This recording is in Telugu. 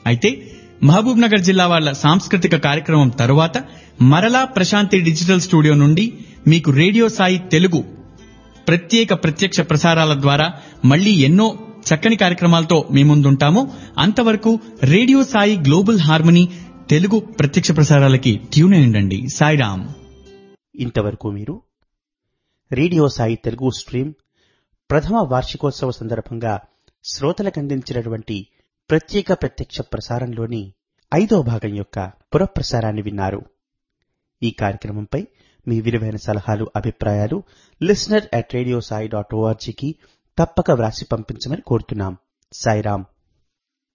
అయితే మహబూబ్ నగర్ జిల్లా వాళ్ల సాంస్కృతిక కార్యక్రమం తరువాత మరలా ప్రశాంతి డిజిటల్ స్టూడియో నుండి మీకు రేడియో సాయి తెలుగు ప్రత్యక్ష ప్రసారాల ద్వారా మళ్లీ ఎన్నో చక్కని కార్యక్రమాలతో మీ ముందుంటాము. అంతవరకు radio Sai global harmony Telugu ప్రత్యక్ష ప్రసారాలకి ట్యూన్ అయ్యండి. సాయిరామ్. ఇంతవరకు మీరు రేడియో సాయి తెలుగు స్ట్రీమ్ ప్రథమ వార్షికోత్సవ సందర్భంగా శ్రోతలకు అందించినటువంటి ప్రత్యక్ష ప్రసారంలోని 5వ భాగం యొక్క పునఃప్రసారాన్ని విన్నారు. ఈ కార్యక్రమంపై మీ విలువైన సలహాలు, అభిప్రాయాలు listener@radiosai.org కి తప్పక వ్రాసి పంపించమని కోరుతున్నాం. సాయిరామ్.